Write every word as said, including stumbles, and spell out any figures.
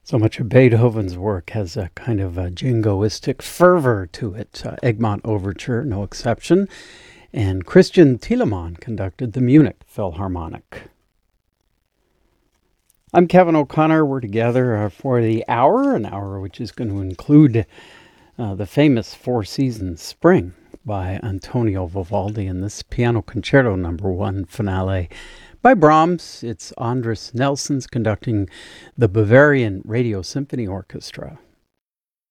So much of Beethoven's work has a kind of a jingoistic fervor to it. Uh, Egmont Overture, no exception. And Christian Thielemann conducted the Munich Philharmonic. I'm Kevin O'Connor. We're together uh, for the hour, an hour which is going to include uh, the famous Four Seasons Spring by Antonio Vivaldi and this Piano Concerto number one finale by Brahms. It's Andris Nelsons conducting the Bavarian Radio Symphony Orchestra.